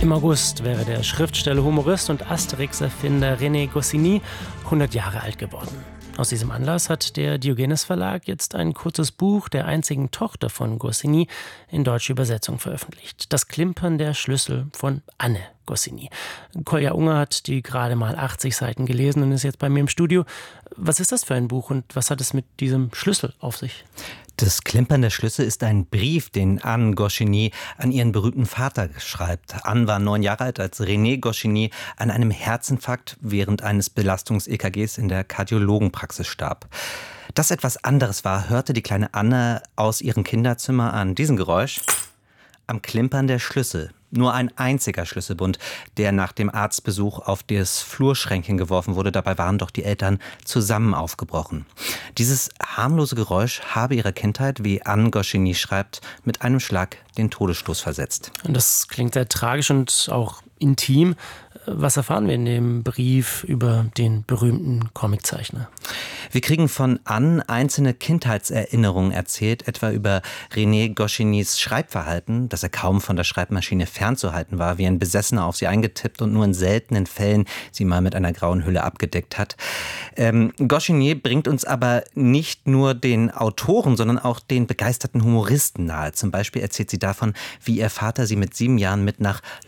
Im August wäre der Schriftsteller, Humorist und Asterix-Erfinder René Goscinny 100 Jahre alt geworden. Aus diesem Anlass hat der Diogenes Verlag jetzt ein kurzes Buch der einzigen Tochter von Goscinny in deutscher Übersetzung veröffentlicht. Das Klimpern der Schlüssel von Anne Goscinny. Kolja Unger hat die gerade mal 80 Seiten gelesen und ist jetzt bei mir im Studio. Was ist das für ein Buch und was hat es mit diesem Schlüssel auf sich? Das Klimpern der Schlüssel ist ein Brief, den Anne Goscinny an ihren berühmten Vater schreibt. Anne war 9 Jahre alt, als René Goscinny an einem Herzinfarkt während eines Belastungs-EKGs in der Kardiologenpraxis starb. Dass etwas anderes war, hörte die kleine Anne aus ihrem Kinderzimmer an diesem Geräusch am Klimpern der Schlüssel. Nur ein einziger Schlüsselbund, der nach dem Arztbesuch auf das Flurschränkchen geworfen wurde. Dabei waren doch die Eltern zusammen aufgebrochen. Dieses harmlose Geräusch habe ihrer Kindheit, wie Anne Goscinny schreibt, mit einem Schlag den Todesstoß versetzt. Und das klingt sehr tragisch und auch intim. Was erfahren wir in dem Brief über den berühmten Comiczeichner? Wir kriegen von Anne einzelne Kindheitserinnerungen erzählt, etwa über René Goscinnys Schreibverhalten, dass er kaum von der Schreibmaschine fernzuhalten war, wie ein Besessener auf sie eingetippt und nur in seltenen Fällen sie mal mit einer grauen Hülle abgedeckt hat. Goscinny bringt uns aber nicht nur den Autoren, sondern auch den begeisterten Humoristen nahe. Zum Beispiel erzählt sie davon, wie ihr Vater sie mit 7 Jahren mit nach